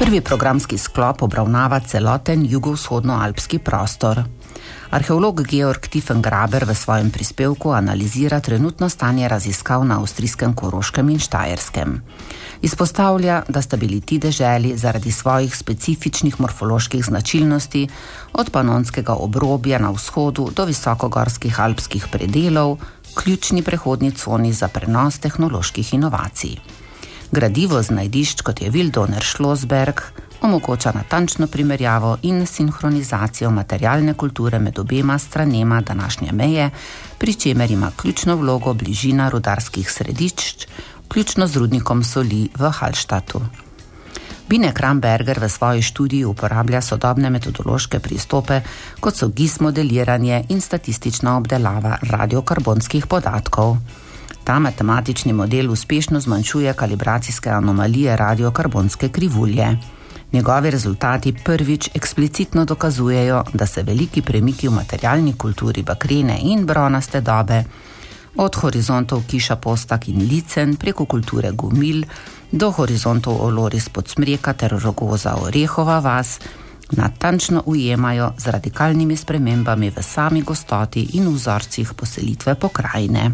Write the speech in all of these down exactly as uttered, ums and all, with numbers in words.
Prvi programski sklop obravnava celoten jugovzhodnoalpski prostor. Arheolog Georg Tiefengraber v svojem prispevku analizira trenutno stanje raziskav na avstrijskem Koroškem in Štajerskem. Izpostavlja, da sta bili ti deželi zaradi svojih specifičnih morfoloških značilnosti od panonskega obrobja na vzhodu do visokogorskih alpskih predelov ključni prehodni coni za prenos tehnoloških inovacij. Gradivo z najdišč, kot je Wildoner Schlossberg, omogoča natančno primerjavo in sinhronizacijo materialne kulture med obema stranema današnje meje, pri čemer ima ključno vlogo bližina rudarskih središč, vključno z rudnikom soli v Hallstadtu. Bine Kramberger v svoji študiji uporablja sodobne metodološke pristope, kot so G I S modeliranje in statistična obdelava radiokarbonskih podatkov. Ta matematični model uspešno zmanjšuje kalibracijske anomalije radiokarbonske krivulje. Njegovi rezultati prvič eksplicitno dokazujejo, da se veliki premiki v materialni kulturi bakrene in bronaste dobe, od horizontov Kiša Postak in Licen preko kulture Gumil do horizontov Oloris Podsmreka ter Rogoza Orehova vas, natančno ujemajo z radikalnimi spremembami v sami gostoti in vzorcih poselitve pokrajine.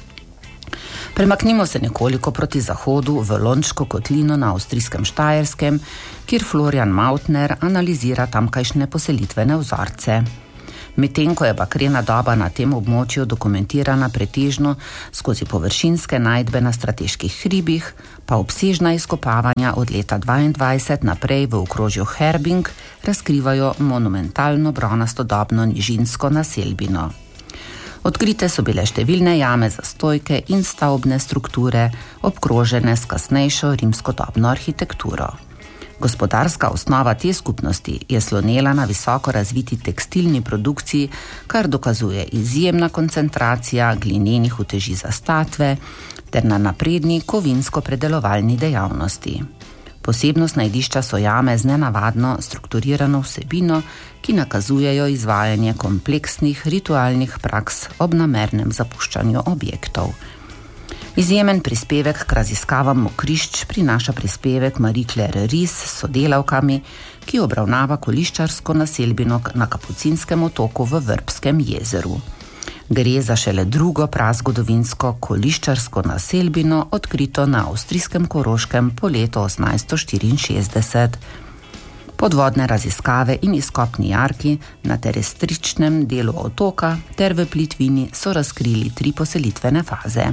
Premaknimo se nekoliko proti zahodu v Lonško kotlino na avstrijskem Štajerskem, kjer Florian Mautner analizira tamkajšnje poselitvene vzorce. Medtem ko je bakrena doba na tem območju dokumentirana pretežno skozi površinske najdbe na strateških hribih, pa obsežna izkopavanja od leta dvaindvajset naprej v okrožju Herbing razkrivajo monumentalno bronastodobno nižinsko naselbino. Odkrite so bile številne jame za stojke in stavbne strukture, obkrožene s kasnejšo rimskodobno arhitekturo. Gospodarska osnova te skupnosti je slonela na visoko razviti tekstilni produkciji, kar dokazuje izjemna koncentracija glinenih uteži za statve ter na napredni kovinsko-predelovalni dejavnosti. Posebnost najdišča so jame z nenavadno strukturirano vsebino, ki nakazujejo izvajanje kompleksnih ritualnih praks ob namernem zapuščanju objektov. Izjemen prispevek k raziskavam mokrišč prinaša prispevek Marie-Claire Ries s sodelavkami, ki obravnava koliščarsko naselbino na Kapucinskem otoku v Vrbskem jezeru. Gre za šele drugo prazgodovinsko koliščarsko naselbino, odkrito na avstrijskem Koroškem po letu osemnajststo štiriinšestdeset. Podvodne raziskave in izkopni jarki na terestričnem delu otoka ter v plitvini so razkrili tri poselitvene faze.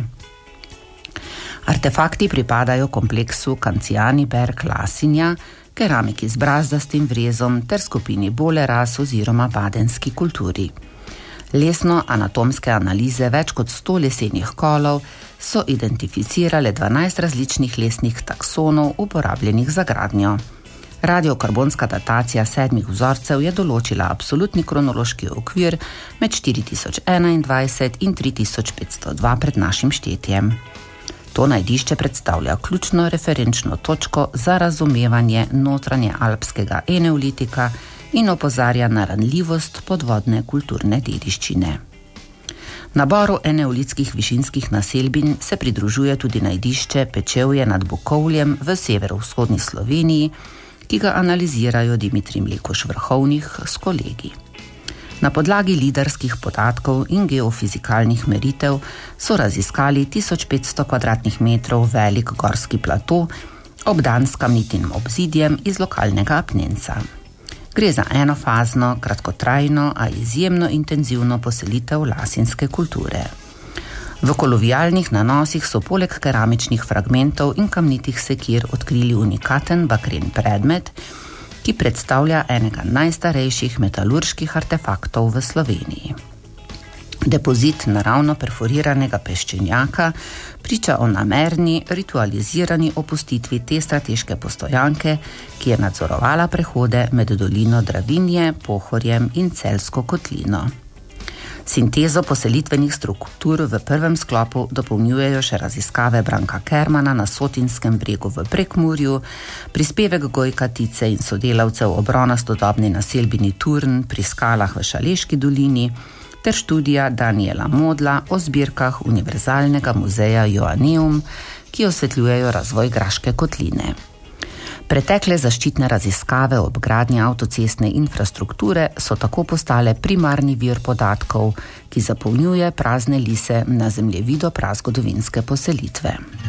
Artefakti pripadajo kompleksu Kanciani-Berg Lasinja, keramiki z brazdastim vrezom ter skupini Boleras oziroma badenski kulturi. Lesno-anatomske analize več kot sto lesenih kolov so identificirale dvanajst različnih lesnih taksonov uporabljenih za gradnjo. Radiokarbonska datacija sedmih vzorcev je določila absolutni kronološki okvir med štiri tisoč enaindvajset in tri tisoč petsto dva pred našim štetjem. To najdišče predstavlja ključno referenčno točko za razumevanje notranje alpskega eneolitika in opozarja na ranljivost podvodne kulturne dediščine. Naboru eneolitskih višinskih naselbin se pridružuje tudi najdišče Pečevje nad Bukovljem v severovzhodni Sloveniji, ki ga analizirajo Dimitrij Mlekuž Vrhovnih s kolegi. Na podlagi lidarskih podatkov in geofizikalnih meritev so raziskali tisoč petsto kvadratnih metrov velik gorski plato, obdan s kamnitim obzidjem iz lokalnega apnenca. Gre za enofazno, kratkotrajno, a izjemno intenzivno poselitev lasinske kulture. V kolovijalnih nanosih so poleg keramičnih fragmentov in kamnitih sekir odkrili unikaten bakren predmet, ki predstavlja enega najstarejših metalurških artefaktov v Sloveniji. Depozit naravno perforiranega peščenjaka priča o namerni, ritualizirani opustitvi te strateške postojanke, ki je nadzorovala prehode med dolino Dravinje, Pohorjem in Celjsko kotlino. Sintezo poselitvenih struktur v prvem sklopu dopolnjujejo še raziskave Branka Kermana na Sotinskem bregu v Prekmurju, prispevek Gojka Tice in sodelavcev o bronastodobni naselbini Turn pri skalah v Šaleški dolini ter študija Daniela Modla o zbirkah Univerzalnega muzeja Joanneum, ki osvetljujejo razvoj Graške kotline. Pretekle zaščitne raziskave ob gradnji avtocestne infrastrukture so tako postale primarni vir podatkov, ki zapolnjuje prazne lise na zemljevidu prazgodovinske poselitve.